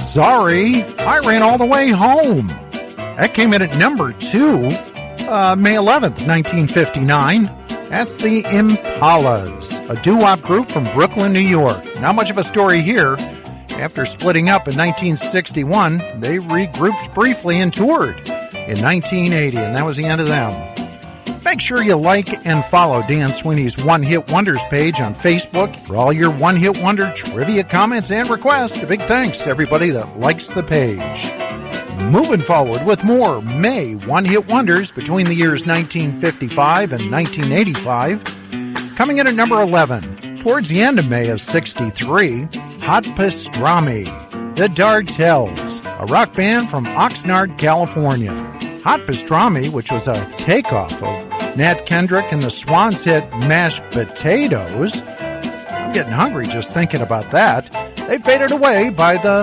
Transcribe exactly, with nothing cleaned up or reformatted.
Sorry, I Ran All the Way Home. That came in at number two, uh, May eleventh, nineteen fifty-nine. That's the Impalas, a doo-wop group from Brooklyn, New York. Not much of a story here. After splitting up in nineteen sixty-one, they regrouped briefly and toured in nineteen eighty, and that was the end of them. Make sure you like and follow Dan Sweeney's One Hit Wonders page on Facebook for all your One Hit Wonder trivia comments and requests. A big thanks to everybody that likes the page. Moving forward with more May One Hit Wonders between the years nineteen fifty-five and nineteen eighty-five. Coming in at number eleven, towards the end of May of sixty-three, Hot Pastrami, The Dartels, a rock band from Oxnard, California. Hot Pastrami, which was a takeoff of Nat Kendrick and the Swans hit Mashed Potatoes. I'm getting hungry just thinking about that. They faded away by the